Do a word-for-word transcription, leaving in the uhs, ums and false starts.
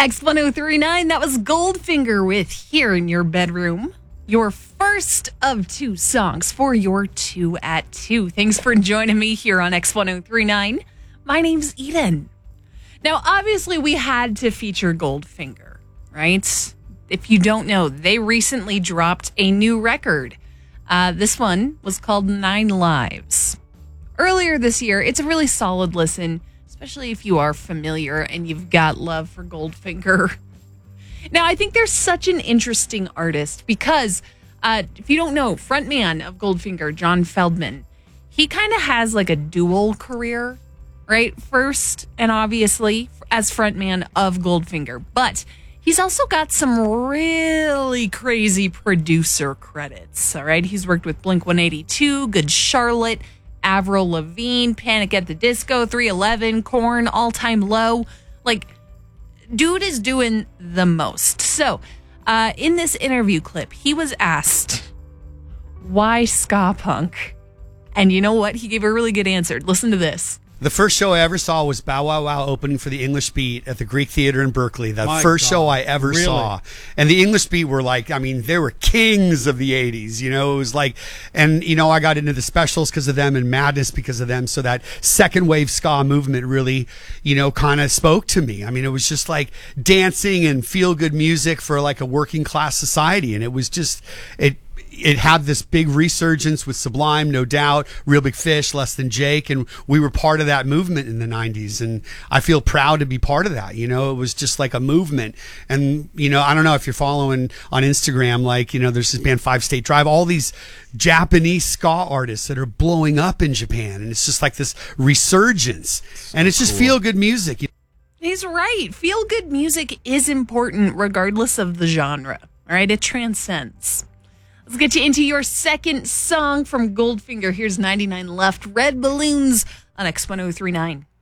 X one oh three nine, that was Goldfinger with Here in Your Bedroom. Your first of two songs for your two at two. Thanks for joining me here on X one oh three nine. My name's Eden. Now, obviously, we had to feature Goldfinger, right? If you don't know, they recently dropped a new record. Uh, this one was called Nine Lives. Earlier this year, it's a really solid listen, especially if you are familiar and you've got love for Goldfinger. Now, I think they're such an interesting artist because, uh, if you don't know, frontman of Goldfinger, John Feldman, he kind of has like a dual career, right? First, and obviously, as frontman of Goldfinger, but he's also got some really crazy producer credits, all right? He's worked with Blink one eighty-two, Good Charlotte, Avril Lavigne, Panic at the Disco, three eleven, Korn, All Time Low. Like, dude is doing the most. So, uh, in this interview clip, he was asked, why ska punk? And you know what? He gave a really good answer. Listen to this. The first show I ever saw was Bow Wow Wow opening for the English Beat at the Greek Theater in Berkeley. The My first God. show I ever Really? saw. And the English Beat were like, I mean, they were kings of the eighties, you know, it was like, and, you know, I got into the Specials because of them and Madness because of them. So that second wave ska movement really, you know, kind of spoke to me. I mean, it was just like dancing and feel good music for like a working class society. And it was just, it, It had this big resurgence with Sublime, No Doubt, Real Big Fish, Less Than Jake, and we were part of that movement in the nineties, and I feel proud to be part of that. You know, it was just like a movement, and, you know, I don't know if you're following on Instagram, like, you know, there's this band Five State Drive, all these Japanese ska artists that are blowing up in Japan, and it's just like this resurgence, so and it's just cool. Feel-good music. He's right. Feel-good music is important regardless of the genre, all right? It transcends. Let's get you into your second song from Goldfinger. Here's ninety-nine Left, Red Balloons on X one oh three nine.